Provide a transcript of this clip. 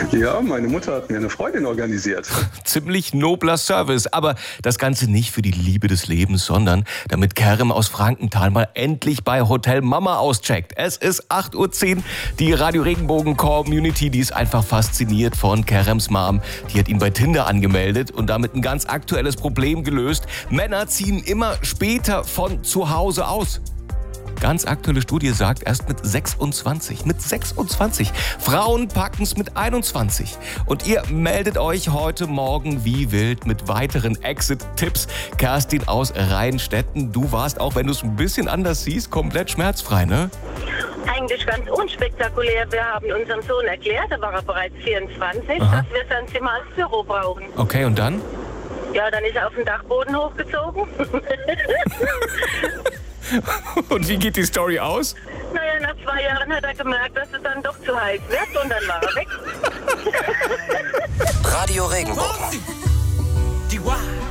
Ja, meine Mutter hat mir eine Freundin organisiert. Ziemlich nobler Service, aber das Ganze nicht für die Liebe des Lebens, sondern damit Kerem aus Frankenthal mal endlich bei Hotel Mama auscheckt. Es ist 8:10 Uhr. Die Radio Regenbogen Community, die ist einfach fasziniert von Kerems Mom. Die hat ihn bei Tinder angemeldet und damit ein ganz aktuelles Problem gelöst. Männer ziehen immer später von zu Hause aus. Ganz aktuelle Studie sagt, erst mit 26. Mit 26. Frauen packen es mit 21. Und ihr meldet euch heute Morgen wie wild mit weiteren Exit-Tipps. Kerstin aus Rheinstetten, du warst, auch wenn du es ein bisschen anders siehst, komplett schmerzfrei, ne? Eigentlich ganz unspektakulär. Wir haben unserem Sohn erklärt, da war er bereits 24, Aha. dass wir sein Zimmer als Büro brauchen. Okay, und dann? Ja, dann ist er auf den Dachboden hochgezogen. Und wie geht die Story aus? Naja, nach 2 Jahren hat er gemerkt, dass es dann doch zu heiß wird und dann war er weg. Radio Regenbogen.